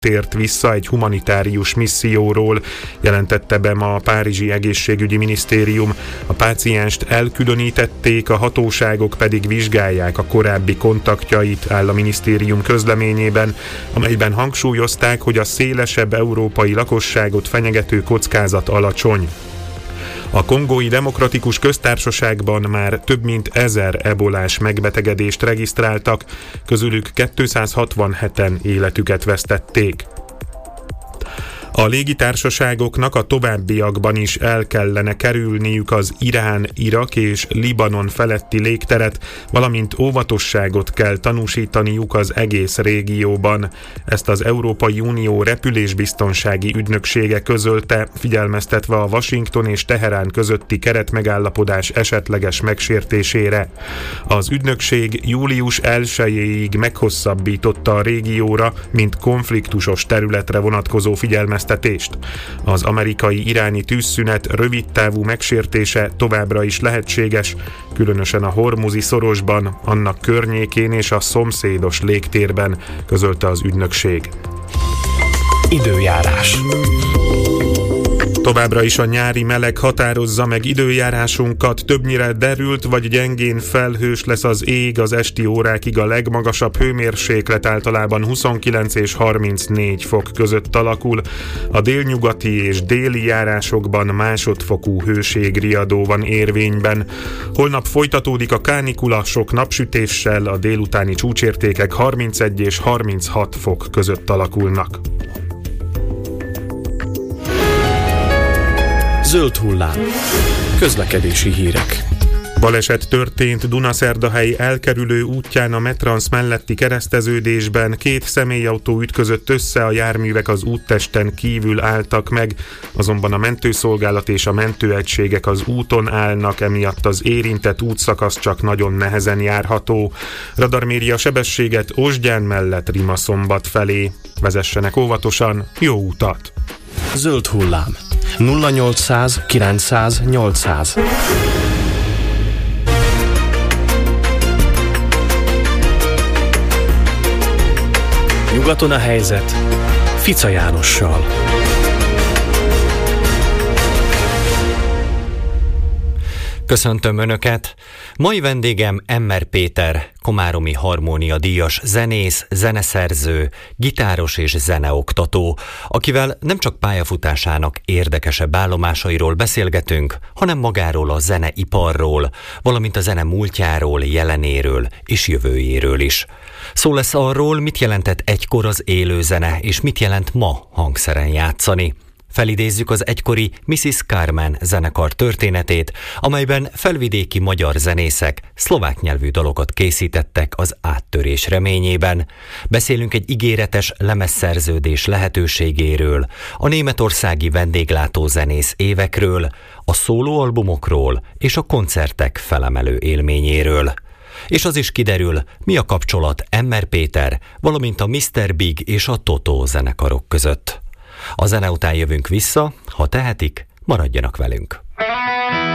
tért vissza egy humanitárius misszióról, jelentette be ma a Párizsi Egészségügyi Minisztérium. A pácienst elkülönítették, a hatóságok pedig vizsgálják a korábbi kontaktjait, áll a minisztérium közleményében, amelyben hangsúlyozták, hogy a szélesebb európai lakosságot fenyegető kockázat alacsony. A Kongói Demokratikus Köztársaságban már több mint 1000 ebolás megbetegedést regisztráltak, közülük 267-en életüket vesztették. A légitársaságoknak a továbbiakban is el kellene kerülniük az Irán, Irak és Libanon feletti légteret, valamint óvatosságot kell tanúsítaniuk az egész régióban. Ezt az Európai Unió repülésbiztonsági ügynöksége közölte, figyelmeztetve a Washington és Teherán közötti keretmegállapodás esetleges megsértésére. Az ügynökség július 1-ig meghosszabbította a régióra, mint konfliktusos területre vonatkozó figyelmeztetést. Az amerikai-iráni tűzszünet rövidtávú megsértése továbbra is lehetséges, különösen a Hormuzi szorosban, annak környékén és a szomszédos légtérben, közölte az ügynökség. Időjárás. Továbbra is a nyári meleg határozza meg időjárásunkat, többnyire derült vagy gyengén felhős lesz az ég, az esti órákig a legmagasabb hőmérséklet általában 29 és 34 fok között alakul. A délnyugati és déli járásokban másodfokú hőségriadó van érvényben. Holnap folytatódik a kánikula sok napsütéssel, a délutáni csúcsértékek 31 és 36 fok között alakulnak. Zöld hullám. Közlekedési hírek. Baleset történt Dunaszerdahely elkerülő útján a Metrans melletti kereszteződésben. 2 személyautó ütközött össze, a járművek az úttesten kívül álltak meg, azonban a mentőszolgálat és a mentőegységek az úton állnak, emiatt az érintett útszakasz csak nagyon nehezen járható. Radar méri a sebességet Osgyán mellett Rimaszombat felé. Vezessenek óvatosan, jó utat! Zöld hullám. 0800 900 800. Nyugaton a helyzet Fica Jánossal. Köszöntöm Önöket! Mai vendégem Emmer Péter, komáromi harmónia díjas zenész, zeneszerző, gitáros és zeneoktató, akivel nem csak pályafutásának érdekesebb állomásairól beszélgetünk, hanem magáról a zeneiparról, valamint a zene múltjáról, jelenéről és jövőjéről is. Szó lesz arról, mit jelentett egykor az élőzene, és mit jelent ma hangszeren játszani. Felidézzük az egykori Mrs. Carmen zenekar történetét, amelyben felvidéki magyar zenészek szlovák nyelvű dalokat készítettek az áttörés reményében. Beszélünk egy ígéretes lemezszerződés lehetőségéről, a németországi vendéglátózenész évekről, a szólóalbumokról és a koncertek felemelő élményéről. És az is kiderül, mi a kapcsolat Emmer Péter, valamint a Mr. Big és a Totó zenekarok között. A zene után jövünk vissza, ha tehetik, maradjanak velünk.